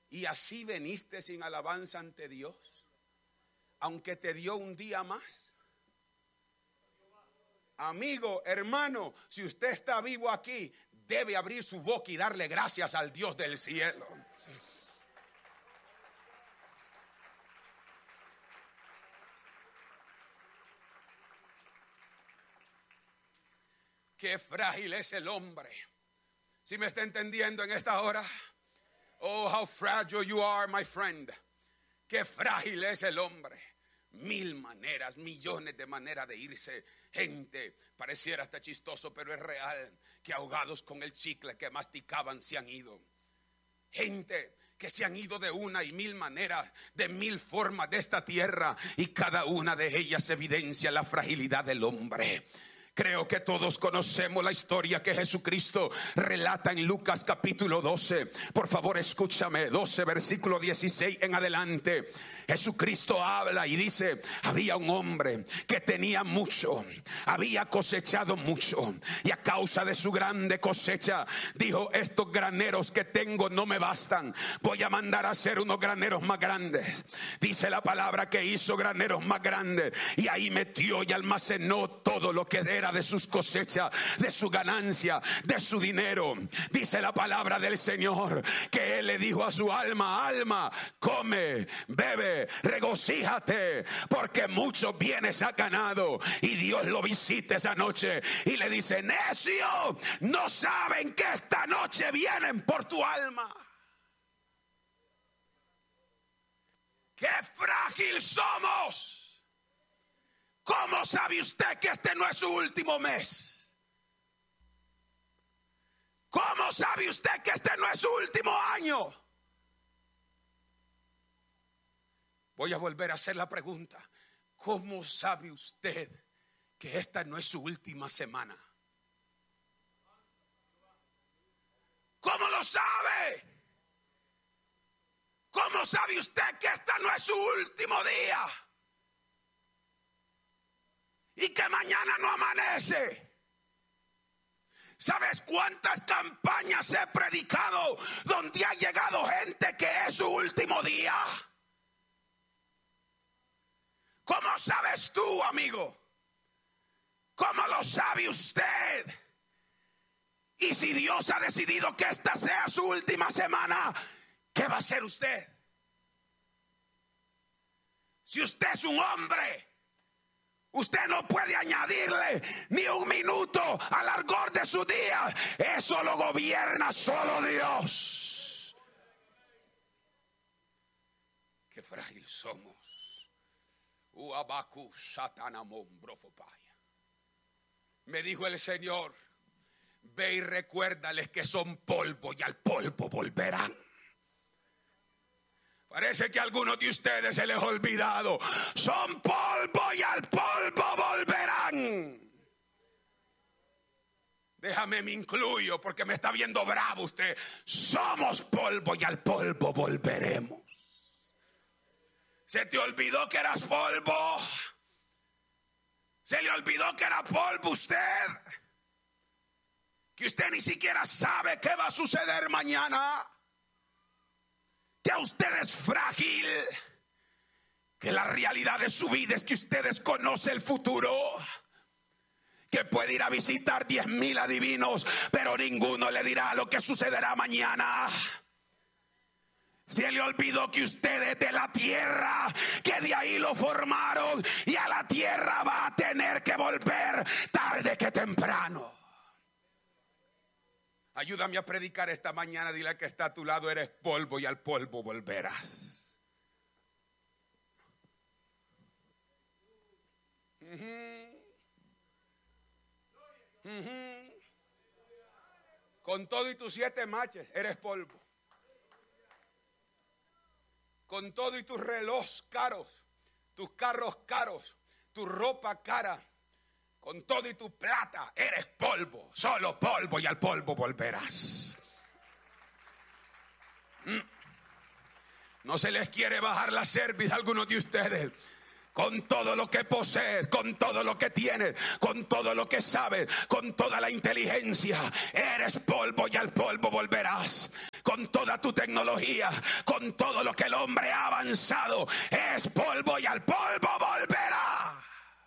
Y así veniste sin alabanza ante Dios, aunque te dio un día más. Amigo, hermano, si usted está vivo aquí, debe abrir su boca y darle gracias al Dios del cielo. Qué frágil es el hombre. ¿Sí me está entendiendo en esta hora? Oh, how fragile you are, my friend. Qué frágil es el hombre. Mil maneras, millones de maneras de irse. Gente, pareciera hasta chistoso, pero es real, que ahogados con el chicle que masticaban se han ido. Gente que se han ido de una y mil maneras, de mil formas de esta tierra, y cada una de ellas evidencia la fragilidad del hombre. Creo que todos conocemos la historia que Jesucristo relata en Lucas capítulo 12. Por favor, escúchame, 12 versículo 16 en adelante. Jesucristo habla y dice: había un hombre que tenía mucho, había cosechado mucho, y a causa de su grande cosecha dijo: estos graneros que tengo no me bastan, voy a mandar a hacer unos graneros más grandes. Dice la palabra que hizo graneros más grandes, y ahí metió y almacenó todo lo que era de sus cosechas, de su ganancia, de su dinero. Dice la palabra del Señor que Él le dijo a su alma: alma, come, bebe, regocíjate, porque muchos bienes ha ganado. Y Dios lo visita esa noche y le dice: necio, no saben que esta noche vienen por tu alma. ¡Qué frágil somos! ¿Cómo sabe usted que este no es su último mes? ¿Cómo sabe usted que este no es su último año? Voy a volver a hacer la pregunta: ¿cómo sabe usted que esta no es su última semana? ¿Cómo lo sabe? ¿Cómo sabe usted que esta no es su último día? Y que mañana no amanece. ¿Sabes cuántas campañas he predicado donde ha llegado gente que es su último día? ¿Cómo sabes tú, amigo? ¿Cómo lo sabe usted? Y si Dios ha decidido que esta sea su última semana, ¿qué va a hacer usted? Si usted es un hombre, usted no puede añadirle ni un minuto al largor de su día. Eso lo gobierna solo Dios. Qué frágil somos. Me dijo el Señor: ve y recuérdales que son polvo y al polvo volverán. Parece que a algunos de ustedes se les ha olvidado. Son polvo y al polvo volverán. Déjame me incluyo porque me está viendo bravo usted. Somos polvo y al polvo volveremos. ¿Se te olvidó que eras polvo? ¿Se le olvidó que era polvo usted? Que usted ni siquiera sabe qué va a suceder mañana. Que usted es frágil, que la realidad de su vida es que usted desconoce el futuro, que puede ir a visitar 10,000 adivinos, pero ninguno le dirá lo que sucederá mañana. Se le olvidó que usted es de la tierra, que de ahí lo formaron y a la tierra va a tener que volver tarde que temprano. Ayúdame a predicar esta mañana. Dile al que está a tu lado: eres polvo y al polvo volverás. Con todo y tus 7 maches, eres polvo. Con todo y tus relojes caros, tus carros caros, tu ropa cara, con todo y tu plata, eres polvo, solo polvo y al polvo volverás. No se les quiere bajar la cerviz a algunos de ustedes. Con todo lo que posees, con todo lo que tienes, con todo lo que sabes, con toda la inteligencia, eres polvo y al polvo volverás. con toda tu tecnología, con todo lo que el hombre ha avanzado, es polvo y al polvo volverá.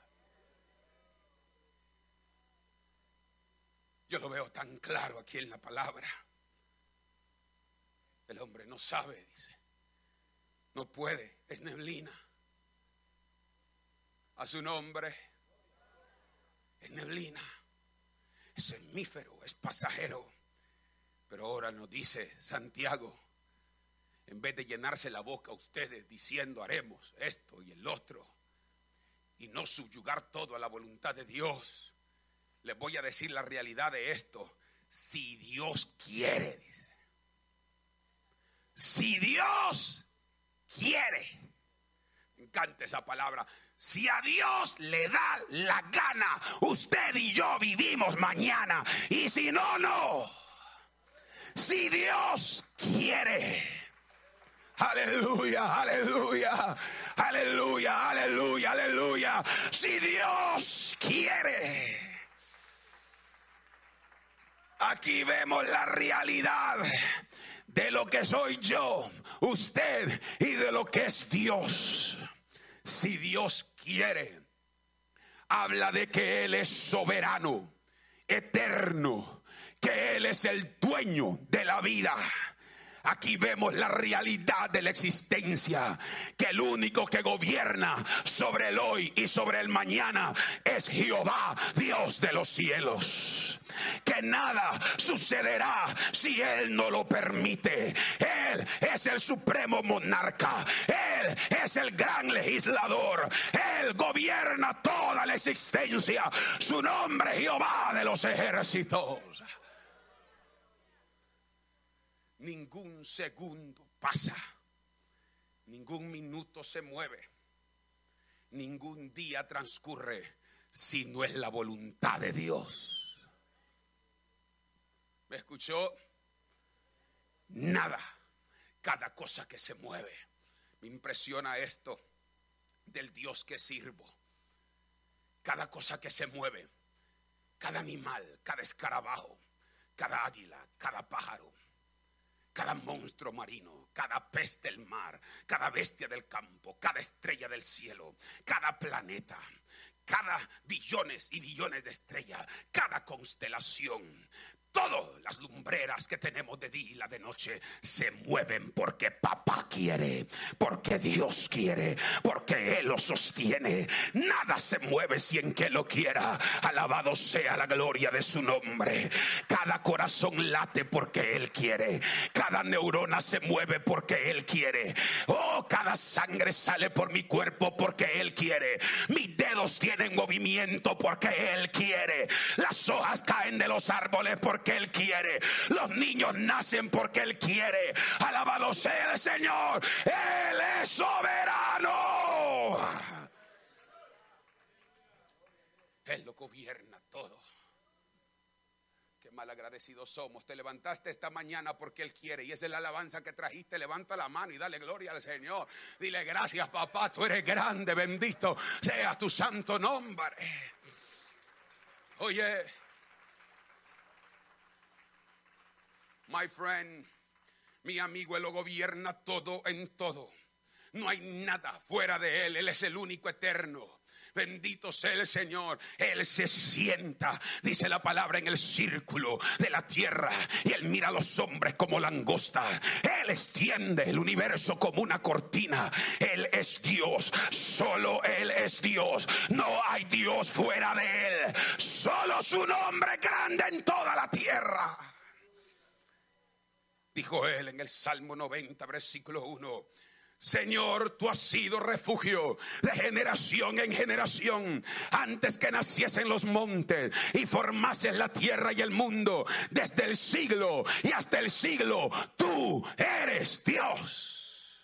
Yo lo veo tan claro aquí en la palabra. El hombre no sabe, dice. No puede, es neblina. A su nombre es neblina, es efímero, es pasajero. Pero ahora nos dice Santiago, en vez de llenarse la boca a ustedes diciendo haremos esto y el otro y no subyugar todo a la voluntad de Dios, les voy a decir la realidad de esto. Si Dios quiere, dice. Si Dios quiere. Me encanta esa palabra. Si a Dios le da la gana, usted y yo vivimos mañana. Y si no, no. Si Dios quiere. Aleluya, aleluya, aleluya, aleluya, aleluya. Si Dios quiere. Aquí vemos la realidad de lo que soy yo, usted, y de lo que es Dios. Si Dios quiere, habla de que Él es soberano, eterno, que Él es el dueño de la vida. Aquí vemos la realidad de la existencia, que el único que gobierna sobre el hoy y sobre el mañana es Jehová, Dios de los cielos. Que nada sucederá si Él no lo permite. Él es el supremo monarca, Él es el gran legislador, Él gobierna toda la existencia. Su nombre es Jehová de los ejércitos. Ningún segundo pasa, ningún minuto se mueve, ningún día transcurre si no es la voluntad de Dios. ¿Me escuchó? Nada, cada cosa que se mueve. Me impresiona esto del Dios que sirvo. Cada cosa que se mueve, cada animal, cada escarabajo, cada águila, cada pájaro, cada monstruo marino, cada pez del mar, cada bestia del campo, cada estrella del cielo, cada planeta, cada billones y billones de estrellas, cada constelación. Todas las lumbreras que tenemos de día y la de noche se mueven porque papá quiere, porque Dios quiere, porque Él lo sostiene. Nada se mueve sin que Él lo quiera. Alabado sea la gloria de su nombre. Cada corazón late porque Él quiere. Cada neurona se mueve porque Él quiere. Oh, cada sangre sale por mi cuerpo porque Él quiere. Mis dedos tienen movimiento porque Él quiere. Las hojas caen de los árboles porque Él quiere. Los niños nacen porque Él quiere. Alabado sea el Señor. Él es soberano. Él lo gobierna todo. Qué malagradecidos somos. Te levantaste esta mañana porque Él quiere, y esa es la alabanza que trajiste. Levanta la mano y dale gloria al Señor. Dile gracias, papá, tú eres grande, bendito sea tu santo nombre. Oye, my friend, mi amigo, Él lo gobierna todo en todo. No hay nada fuera de Él. Él es el único eterno. Bendito sea el Señor. Él se sienta, dice la palabra, en el círculo de la tierra, y Él mira a los hombres como langosta. Él extiende el universo como una cortina. Él es Dios, solo Él es Dios. No hay Dios fuera de Él. Solo su nombre grande en toda la tierra. Dijo Él en el Salmo 90, versículo 1. Señor, tú has sido refugio de generación en generación. Antes que naciesen los montes y formases la tierra y el mundo, desde el siglo y hasta el siglo, tú eres Dios.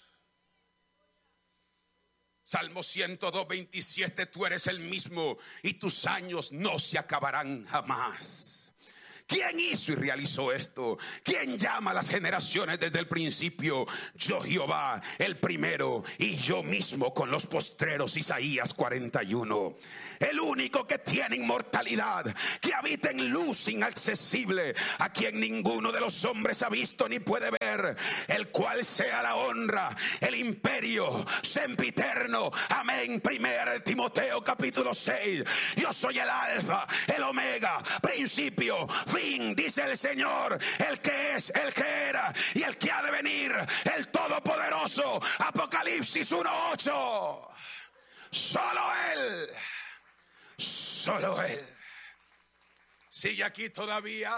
Salmo 102, 27, tú eres el mismo y tus años no se acabarán jamás. ¿Quién hizo y realizó esto? ¿Quién llama a las generaciones desde el principio? Yo Jehová, el primero, y yo mismo con los postreros. Isaías 41. El único que tiene inmortalidad, que habita en luz inaccesible, a quien ninguno de los hombres ha visto ni puede ver, el cual sea la honra, el imperio sempiterno. Amén. 1 Timoteo capítulo 6. Yo soy el alfa, el omega, principio, fin, dice el Señor, el que es, el que era y el que ha de venir, el todopoderoso. Apocalipsis 1:8. Solo Él, solo Él. Sigue aquí todavía.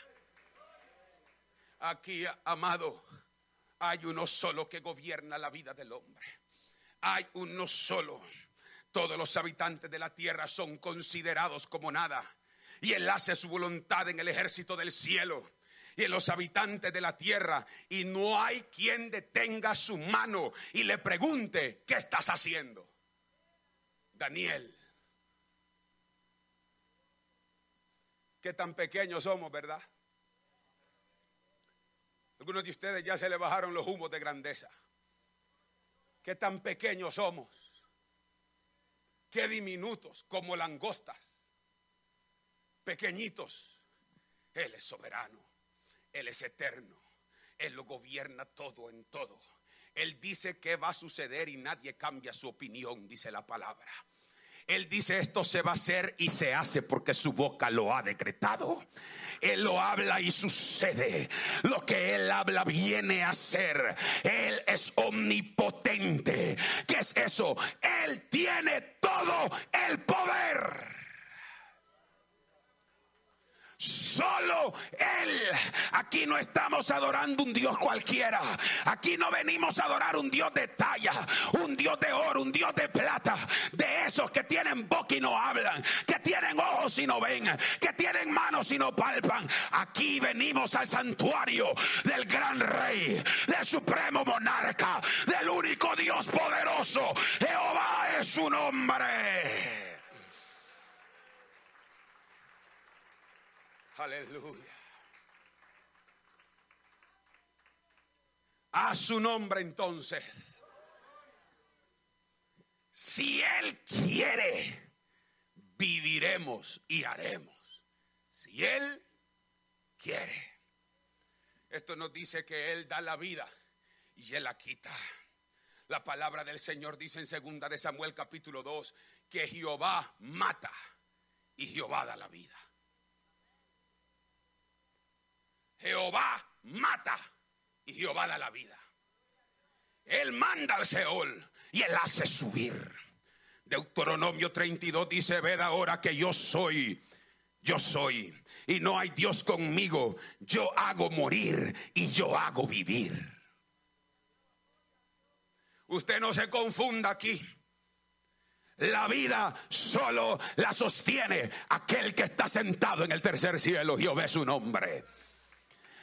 Aquí, amado, hay uno solo que gobierna la vida del hombre. Hay uno solo. Todos los habitantes de la tierra son considerados como nada, y Él hace su voluntad en el ejército del cielo y en los habitantes de la tierra, y no hay quien detenga su mano y le pregunte: ¿qué estás haciendo? Daniel. Qué tan pequeños somos, ¿verdad? Algunos de ustedes ya se le bajaron los humos de grandeza. Qué tan pequeños somos. Qué diminutos, como langostas. Pequeñitos. Él es soberano. Él es eterno. Él lo gobierna todo en todo. Él dice que va a suceder y nadie cambia su opinión, dice la palabra. Él dice: esto se va a hacer y se hace porque su boca lo ha decretado. Él lo habla y sucede. Lo que Él habla viene a ser. Él es omnipotente. ¿Qué es eso? Él tiene todo el poder. Solo Él. Aquí no estamos adorando un Dios cualquiera. Aquí no venimos a adorar un Dios de talla, un Dios de oro, un Dios de plata, de esos que tienen boca y no hablan, que tienen ojos y no ven, que tienen manos y no palpan. Aquí venimos al santuario del gran rey, del supremo monarca, del único Dios poderoso. Jehová es su nombre. Aleluya. A su nombre entonces. Si Él quiere, viviremos y haremos. Si Él quiere. Esto nos dice que Él da la vida y Él la quita. La palabra del Señor dice en 2 de Samuel capítulo 2 que Jehová mata y Jehová da la vida. Jehová mata y Jehová da la vida. Él manda al Seol y Él hace subir. Deuteronomio 32 dice: ved ahora que yo soy, y no hay Dios conmigo. Yo hago morir y yo hago vivir. Usted no se confunda aquí. La vida solo la sostiene aquel que está sentado en el tercer cielo. Jehová es su nombre.